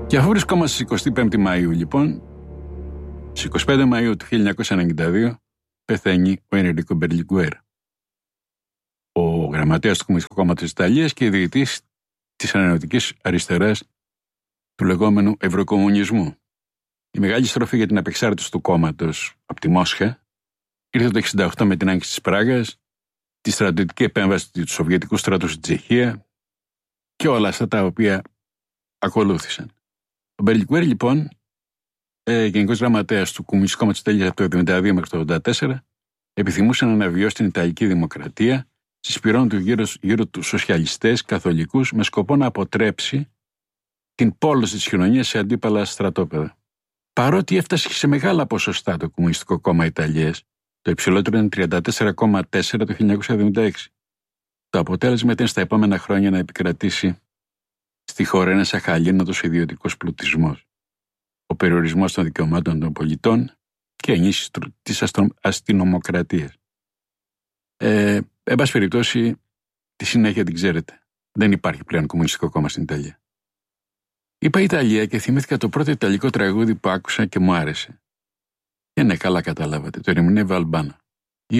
Και αφού βρισκόμαστε στις 25 Μαΐου, λοιπόν, στις 25 Μαΐου του 1992 πεθαίνει ο Ενρίκο Μπερλιγκουέρ, ο γραμματέας του Κομμουνιστικού Κόμματος της Ιταλίας και ιδρυτής της ανανεωτικής αριστεράς του λεγόμενου Ευρωκομμουνισμού. Η μεγάλη στροφή για την απεξάρτηση του κόμματος από τη Μόσχα ήρθε το 1968 με την άνοιξη της Πράγας, τη στρατιωτική επέμβαση του Σοβιετικού στρατού στην Τσεχία και όλα αυτά τα οποία ακολούθησαν. Ο Μπερλιγκουέρ, λοιπόν, γενικός γραμματέας του Κομμουνιστικού Κόμματος της Ιταλίας από το 1972 μέχρι το 1984, επιθυμούσε να αναβιώσει την Ιταλική Δημοκρατία, συσπηρώνουν του γύρω του σοσιαλιστές, καθολικούς, με σκοπό να αποτρέψει την πόλωση της κοινωνίας σε αντίπαλα στρατόπεδα. Παρότι έφτασε σε μεγάλα ποσοστά το Κομμουνιστικό Κόμμα Ιταλίας, το υψηλότερο ήταν 34,4% το 1976. Το αποτέλεσμα ήταν στα επόμενα χρόνια να επικρατήσει στη χώρα ένας αχαλήνοτος ιδιωτικός πλουτισμός, ο περιορισμός των δικαιωμάτων των πολιτών και ενίσχυση της αστυνομοκρατίας. Εν πάση περιπτώσει, τη συνέχεια την ξέρετε. Δεν υπάρχει πλέον Κομμουνιστικό Κόμμα στην Ιταλία. Είπα Ιταλία και θυμήθηκα το πρώτο ιταλικό τραγούδι που άκουσα και μου άρεσε. Και ναι, καλά καταλάβατε, το ερμηνεύει ο Αλμπάνο.